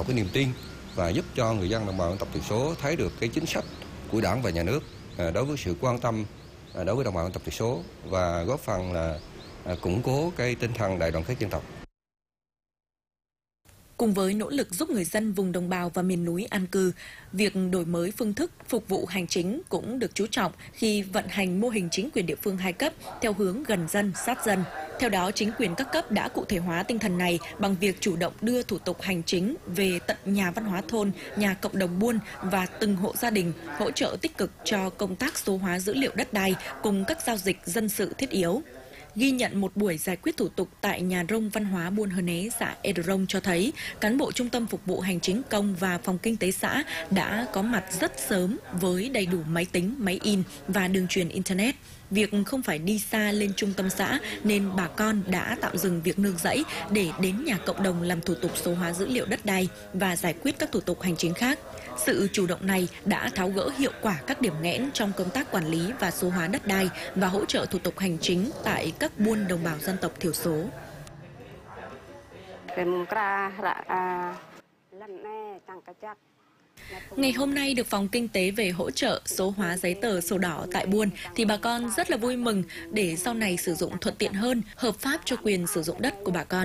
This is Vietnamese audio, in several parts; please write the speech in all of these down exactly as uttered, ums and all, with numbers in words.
cái niềm tin và giúp cho người dân đồng bào dân tộc thiểu số thấy được cái chính sách của Đảng và Nhà nước đối với sự quan tâm đối với đồng bào dân tộc thiểu số và góp phần là củng cố cái tinh thần đại đoàn kết dân tộc. Cùng với nỗ lực giúp người dân vùng đồng bào và miền núi an cư, việc đổi mới phương thức phục vụ hành chính cũng được chú trọng khi vận hành mô hình chính quyền địa phương hai cấp theo hướng gần dân, sát dân. Theo đó, chính quyền các cấp đã cụ thể hóa tinh thần này bằng việc chủ động đưa thủ tục hành chính về tận nhà văn hóa thôn, nhà cộng đồng buôn và từng hộ gia đình, hỗ trợ tích cực cho công tác số hóa dữ liệu đất đai cùng các giao dịch dân sự thiết yếu. Ghi nhận một buổi giải quyết thủ tục tại nhà rông văn hóa Buôn Hơ Né, xã Ê Đờ Rông cho thấy cán bộ trung tâm phục vụ hành chính công và phòng kinh tế xã đã có mặt rất sớm với đầy đủ máy tính, máy in và đường truyền Internet. Việc không phải đi xa lên trung tâm xã nên bà con đã tạm dừng việc nương rẫy để đến nhà cộng đồng làm thủ tục số hóa dữ liệu đất đai và giải quyết các thủ tục hành chính khác. Sự chủ động này đã tháo gỡ hiệu quả các điểm nghẽn trong công tác quản lý và số hóa đất đai và hỗ trợ thủ tục hành chính tại các buôn đồng bào dân tộc thiểu số. Ngày hôm nay được Phòng Kinh tế về hỗ trợ số hóa giấy tờ sổ đỏ tại buôn thì bà con rất là vui mừng để sau này sử dụng thuận tiện hơn, hợp pháp cho quyền sử dụng đất của bà con.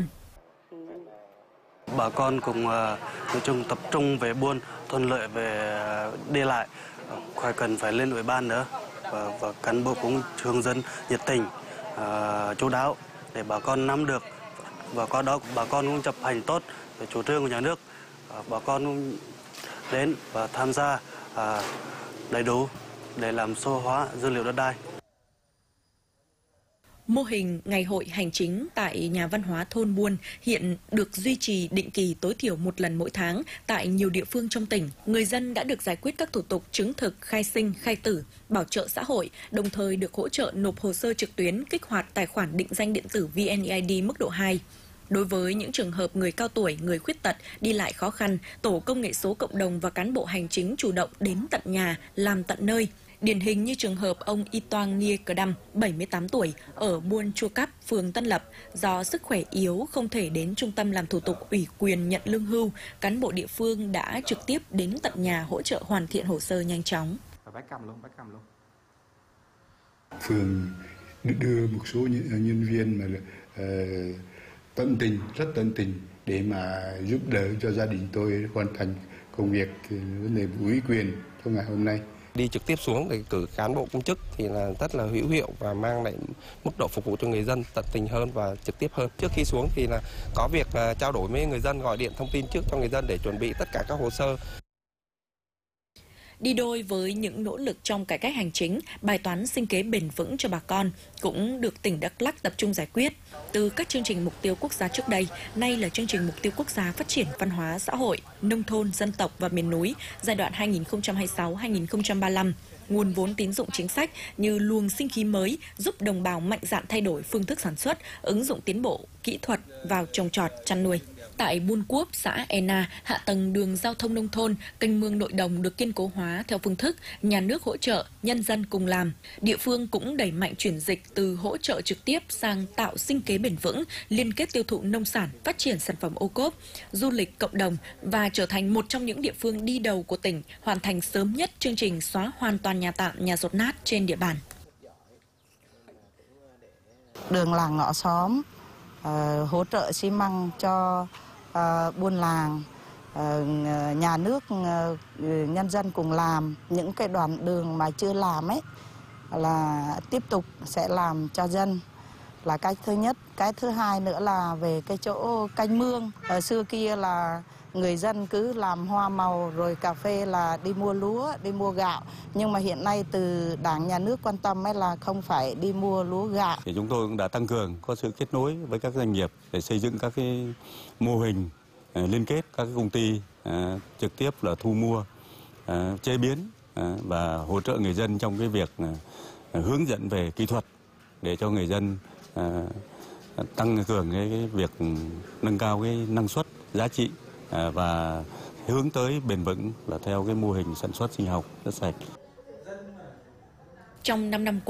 Bà con cùng nói chung tập trung về buôn, thuận lợi về đi lại, khỏi cần phải lên ủy ban nữa và, và cán bộ cũng hướng dẫn nhiệt tình, uh, chú đáo để bà con nắm được và qua đó bà con cũng chấp hành tốt về chủ trương của nhà nước. Uh, bà con cũng đến và tham gia uh, đầy đủ để làm số hóa dữ liệu đất đai. Mô hình ngày hội hành chính tại nhà văn hóa thôn buôn hiện được duy trì định kỳ tối thiểu một lần mỗi tháng tại nhiều địa phương trong tỉnh. Người dân đã được giải quyết các thủ tục chứng thực, khai sinh, khai tử, bảo trợ xã hội, đồng thời được hỗ trợ nộp hồ sơ trực tuyến, kích hoạt tài khoản định danh điện tử vê en e i đê mức độ hai. Đối với những trường hợp người cao tuổi, người khuyết tật, đi lại khó khăn, tổ công nghệ số cộng đồng và cán bộ hành chính chủ động đến tận nhà, làm tận nơi. Điển hình như trường hợp ông Y Toang Nghia Cờ Đăm, bảy mươi tám tuổi, ở Buôn Chua Cắp, phường Tân Lập, do sức khỏe yếu không thể đến trung tâm làm thủ tục ủy quyền nhận lương hưu, cán bộ địa phương đã trực tiếp đến tận nhà hỗ trợ hoàn thiện hồ sơ nhanh chóng. Phường đưa một số nhân viên mà uh, tận tình, rất tận tình để mà giúp đỡ cho gia đình tôi hoàn thành công việc vấn đề ủy quyền trong ngày hôm nay. Đi trực tiếp xuống để cử cán bộ công chức thì là rất là hữu hiệu và mang lại mức độ phục vụ cho người dân tận tình hơn và trực tiếp hơn. Trước khi xuống thì là có việc trao đổi với người dân, gọi điện thông tin trước cho người dân để chuẩn bị tất cả các hồ sơ. Đi đôi với những nỗ lực trong cải cách hành chính, bài toán sinh kế bền vững cho bà con cũng được tỉnh Đắk Lắk tập trung giải quyết. Từ các chương trình mục tiêu quốc gia trước đây, nay là chương trình mục tiêu quốc gia phát triển văn hóa xã hội, nông thôn, dân tộc và miền núi giai đoạn hai nghìn không trăm hai mươi sáu đến hai nghìn không trăm ba mươi lăm. Nguồn vốn tín dụng chính sách như luồng sinh khí mới giúp đồng bào mạnh dạn thay đổi phương thức sản xuất, ứng dụng tiến bộ, kỹ thuật vào trồng trọt, chăn nuôi. Tại Buôn Cuốp, xã Ena, hạ tầng đường giao thông nông thôn, kênh mương nội đồng được kiên cố hóa theo phương thức nhà nước hỗ trợ, nhân dân cùng làm. Địa phương cũng đẩy mạnh chuyển dịch từ hỗ trợ trực tiếp sang tạo sinh kế bền vững, liên kết tiêu thụ nông sản, phát triển sản phẩm ô cốp, du lịch cộng đồng và trở thành một trong những địa phương đi đầu của tỉnh hoàn thành sớm nhất chương trình xóa hoàn toàn nhà tạm, nhà dột nát trên địa bàn. Đường làng ngõ xóm, uh, hỗ trợ xi măng cho uh, buôn làng, uh, nhà nước, uh, nhân dân cùng làm. Những cái đoạn đường mà chưa làm ấy là tiếp tục sẽ làm cho dân là cái thứ nhất. Cái thứ hai nữa là về cái chỗ canh mương. Ở xưa kia là người dân cứ làm hoa màu rồi cà phê là đi mua lúa, đi mua gạo. Nhưng mà hiện nay từ Đảng, Nhà nước quan tâm ấy là không phải đi mua lúa gạo. Thì chúng tôi cũng đã tăng cường có sự kết nối với các doanh nghiệp để xây dựng các cái mô hình uh, liên kết các cái công ty uh, trực tiếp là thu mua, uh, chế biến uh, và hỗ trợ người dân trong cái việc uh, hướng dẫn về kỹ thuật để cho người dân uh, tăng cường cái, cái việc nâng cao cái năng suất, giá trị và hướng tới bền vững là theo cái mô hình sản xuất sinh học rất sạch. Trong năm năm qua,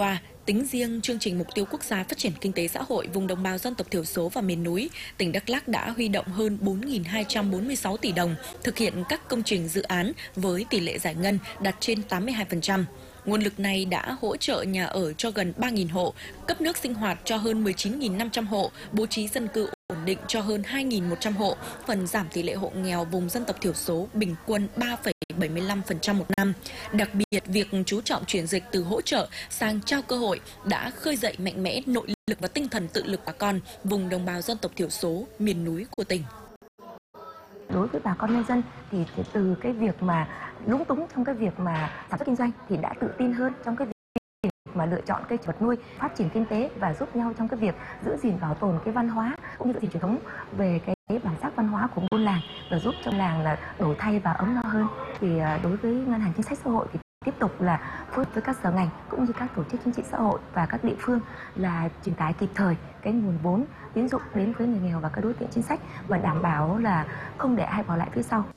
Tính riêng chương trình mục tiêu quốc gia phát triển kinh tế xã hội vùng đồng bào dân tộc thiểu số và miền núi, tỉnh Đắk Lắk đã huy động hơn bốn nghìn hai trăm bốn mươi sáu tỷ đồng thực hiện các công trình dự án với tỷ lệ giải ngân đạt trên tám mươi hai phần trăm. Nguồn lực này đã hỗ trợ nhà ở cho gần ba nghìn hộ, cấp nước sinh hoạt cho hơn mười chín nghìn năm trăm hộ, bố trí dân cư ổn định cho hơn hai nghìn một trăm hộ, phần giảm tỷ lệ hộ nghèo vùng dân tộc thiểu số bình quân ba phẩy bảy mươi lăm phần trăm một năm. Đặc biệt, việc chú trọng chuyển dịch từ hỗ trợ sang trao cơ hội đã khơi dậy mạnh mẽ nội lực và tinh thần tự lực bà con vùng đồng bào dân tộc thiểu số miền núi của tỉnh. Đối với bà con nhân dân thì từ cái việc mà lúng túng trong cái việc mà sản xuất kinh doanh thì đã tự tin hơn trong cái việc mà lựa chọn cây vật nuôi, phát triển kinh tế và giúp nhau trong cái việc giữ gìn bảo tồn cái văn hóa cũng như giữ gìn truyền thống về cái bản sắc văn hóa của buôn làng và giúp cho làng là đổi thay và ấm no hơn. Thì đối với ngân hàng chính sách xã hội thì tiếp tục là phối hợp với các sở ngành cũng như các tổ chức chính trị xã hội và các địa phương là truyền tải kịp thời cái nguồn vốn tín dụng đến với người nghèo và các đối tượng chính sách và đảm bảo là không để ai bỏ lại phía sau.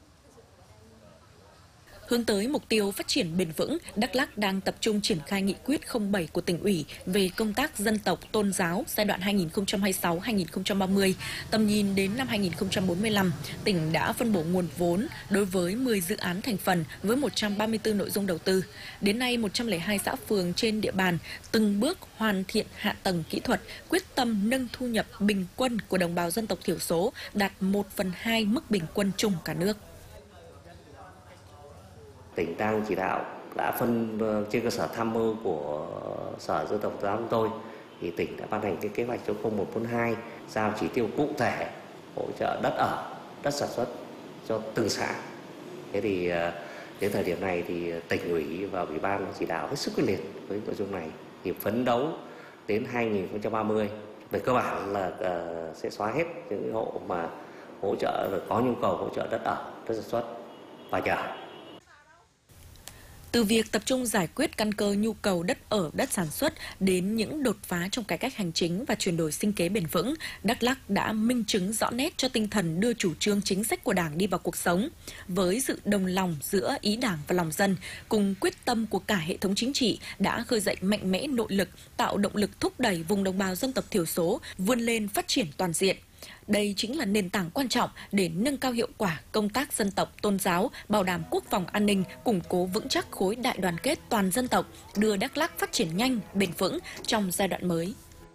Hướng tới mục tiêu phát triển bền vững, Đắk Lắk đang tập trung triển khai nghị quyết không bảy của tỉnh ủy về công tác dân tộc tôn giáo giai đoạn hai nghìn không trăm hai mươi sáu đến hai nghìn không trăm ba mươi, tầm nhìn đến năm hai nghìn không trăm bốn mươi lăm. Tỉnh đã phân bổ nguồn vốn đối với mười dự án thành phần với một trăm ba mươi tư nội dung đầu tư. Đến nay, một trăm lẻ hai xã phường trên địa bàn từng bước hoàn thiện hạ tầng kỹ thuật, quyết tâm nâng thu nhập bình quân của đồng bào dân tộc thiểu số đạt một phần hai mức bình quân chung cả nước. Tỉnh đang chỉ đạo đã phân trên cơ sở tham mưu của Sở Dân tộc Giáo chúng tôi thì tỉnh đã ban hành cái kế hoạch số không một bốn hai giao chỉ tiêu cụ thể hỗ trợ đất ở, đất sản xuất cho từng xã. Thế thì đến thời điểm này thì tỉnh ủy và ủy ban chỉ đạo hết sức quyết liệt với nội dung này thì phấn đấu đến hai nghìn không trăm ba mươi về cơ bản là uh, sẽ xóa hết những hộ mà hỗ trợ có nhu cầu hỗ trợ đất ở, đất sản xuất và nhà. Từ việc tập trung giải quyết căn cơ nhu cầu đất ở, đất sản xuất đến những đột phá trong cải cách hành chính và chuyển đổi sinh kế bền vững, Đắk Lắk đã minh chứng rõ nét cho tinh thần đưa chủ trương chính sách của Đảng đi vào cuộc sống. Với sự đồng lòng giữa ý Đảng và lòng dân, cùng quyết tâm của cả hệ thống chính trị đã khơi dậy mạnh mẽ nội lực, tạo động lực thúc đẩy vùng đồng bào dân tộc thiểu số vươn lên phát triển toàn diện. Đây chính là nền tảng quan trọng để nâng cao hiệu quả công tác dân tộc tôn giáo, bảo đảm quốc phòng an ninh, củng cố vững chắc khối đại đoàn kết toàn dân tộc, đưa Đắk Lắk phát triển nhanh, bền vững trong giai đoạn mới.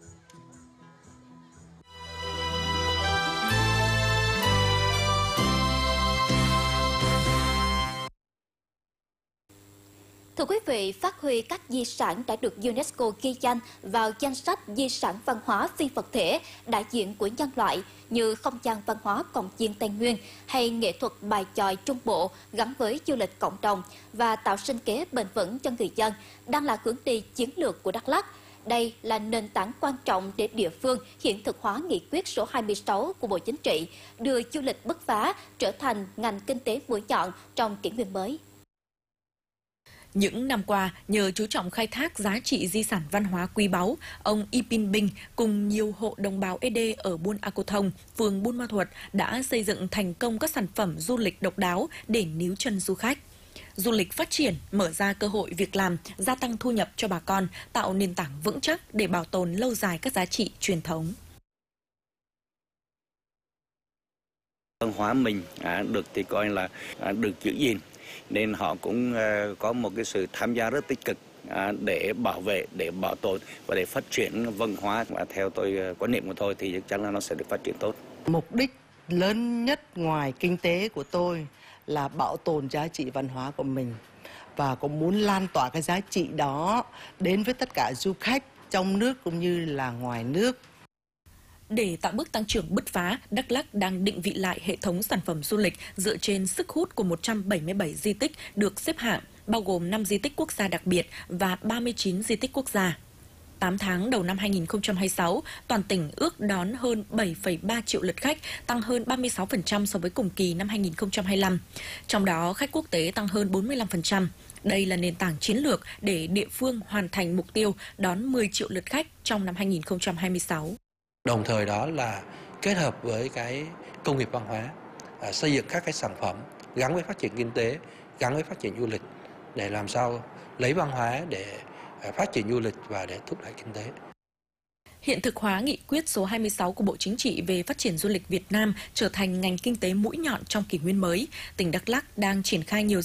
Thưa quý vị, phát huy các di sản đã được UNESCO ghi danh vào danh sách di sản văn hóa phi vật thể đại diện của nhân loại như không gian văn hóa Cồng Chiêng Tây Nguyên hay nghệ thuật bài chòi Trung Bộ gắn với du lịch cộng đồng và tạo sinh kế bền vững cho người dân đang là hướng đi chiến lược của Đắk Lắk. Đây là nền tảng quan trọng để địa phương hiện thực hóa nghị quyết số hai mươi sáu của Bộ Chính trị, đưa du lịch bứt phá trở thành ngành kinh tế mũi nhọn trong kỷ nguyên mới. Những năm qua, nhờ chú trọng khai thác giá trị di sản văn hóa quý báu, ông Ipin Binh cùng nhiều hộ đồng bào Ê Đê ở Buôn A Cô Thông, phường Buôn Ma Thuột đã xây dựng thành công các sản phẩm du lịch độc đáo để níu chân du khách. Du lịch phát triển, mở ra cơ hội việc làm, gia tăng thu nhập cho bà con, tạo nền tảng vững chắc để bảo tồn lâu dài các giá trị truyền thống. Văn hóa mình à, được thì coi là à, được giữ gìn, nên họ cũng uh, có một cái sự tham gia rất tích cực uh, để bảo vệ, để bảo tồn và để phát triển văn hóa. Và theo tôi uh, quan niệm của tôi thì chắc chắn là nó sẽ được phát triển tốt. Mục đích lớn nhất ngoài kinh tế của tôi là bảo tồn giá trị văn hóa của mình và cũng muốn lan tỏa cái giá trị đó đến với tất cả du khách trong nước cũng như là ngoài nước. Để tạo bước tăng trưởng bứt phá, Đắk Lắk đang định vị lại hệ thống sản phẩm du lịch dựa trên sức hút của một trăm bảy mươi bảy di tích được xếp hạng, bao gồm năm di tích quốc gia đặc biệt và ba mươi chín di tích quốc gia. tám tháng đầu năm hai nghìn không trăm hai mươi sáu, toàn tỉnh ước đón hơn bảy phẩy ba triệu lượt khách, tăng hơn ba mươi sáu phần trăm so với cùng kỳ năm hai nghìn không trăm hai mươi lăm. Trong đó, khách quốc tế tăng hơn bốn mươi lăm phần trăm. Đây là nền tảng chiến lược để địa phương hoàn thành mục tiêu đón mười triệu lượt khách trong năm hai nghìn không trăm hai mươi sáu. Đồng thời đó là kết hợp với cái công nghiệp văn hóa, à, xây dựng các cái sản phẩm gắn với phát triển kinh tế, gắn với phát triển du lịch để làm sao lấy văn hóa để phát triển du lịch và để thúc đẩy kinh tế. Hiện thực hóa nghị quyết số hai mươi sáu của Bộ Chính trị về phát triển du lịch Việt Nam trở thành ngành kinh tế mũi nhọn trong kỷ nguyên mới, tỉnh Đắk Lắk đang triển khai nhiều